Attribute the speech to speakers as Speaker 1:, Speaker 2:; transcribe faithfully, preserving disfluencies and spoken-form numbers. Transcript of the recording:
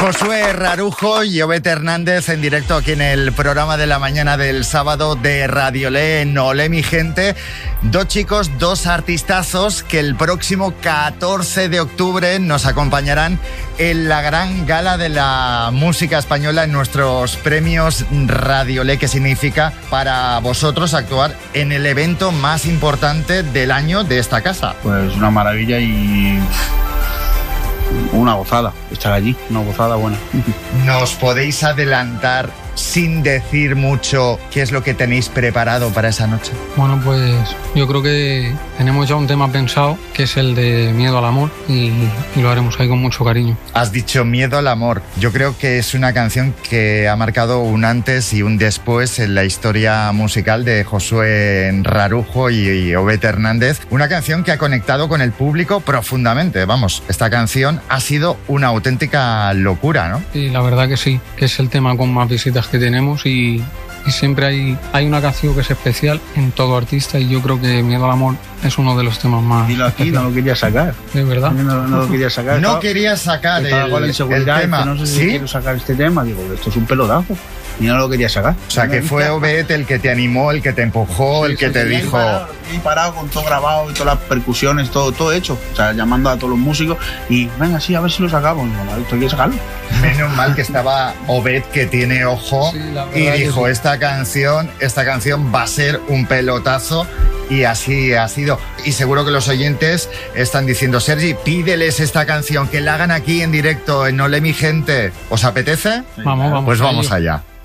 Speaker 1: Josué Rarujo y Obed Hernández en directo aquí en el programa de la mañana del sábado de Radiolé en Olé mi gente. Dos chicos, dos artistazos que el próximo catorce de octubre nos acompañarán en la gran gala de la música española en nuestros premios Radiolé, que significa para vosotros actuar en el evento más importante del año de esta casa.
Speaker 2: Pues una maravilla y una gozada estar allí, una gozada buena.
Speaker 1: ¿Nos podéis adelantar, sin decir mucho, qué es lo que tenéis preparado para esa noche?
Speaker 3: Bueno, pues yo creo que tenemos ya un tema pensado, que es el de Miedo al Amor, y, y lo haremos ahí con mucho cariño.
Speaker 1: Has dicho Miedo al Amor. Yo creo que es una canción que ha marcado un antes y un después en la historia musical de Josué Rarujo y, y Obed Hernández. Una canción que ha conectado con el público profundamente. Vamos, esta canción ha sido una auténtica locura, ¿no?
Speaker 3: Sí, la verdad que sí, que es el tema con más visitas que tenemos y, y siempre hay, hay una canción que es especial en todo artista y yo creo que Miedo al Amor es uno de los temas más.
Speaker 2: Dilo aquí, no lo quería sacar.
Speaker 3: De verdad.
Speaker 2: No, no lo quería sacar.
Speaker 1: No
Speaker 2: estaba,
Speaker 1: quería sacar el,
Speaker 2: con la inseguridad,
Speaker 1: el tema.
Speaker 2: No sé si
Speaker 1: ¿Sí?
Speaker 2: quiero sacar este tema. Digo, esto es un pelotazo. Y no lo quería sacar.
Speaker 1: O sea, que fue Obed el que te animó, el que te empujó, sí, el que sí, te sí, dijo...
Speaker 2: Parado, y parado con todo grabado y todas las percusiones, todo, todo hecho. O sea, llamando a todos los músicos y venga, sí, a ver si lo sacamos. Digo, esto hay que sacarlo.
Speaker 1: Menos mal que estaba Obed, que tiene ojo, sí, y dijo, sí, esta canción, esta canción va a ser un pelotazo. Y así ha sido. Y seguro que los oyentes están diciendo, Sergi, pídeles esta canción, que la hagan aquí en directo en Olé mi gente. ¿Os apetece?
Speaker 3: Vamos, vamos.
Speaker 1: Pues vamos allá.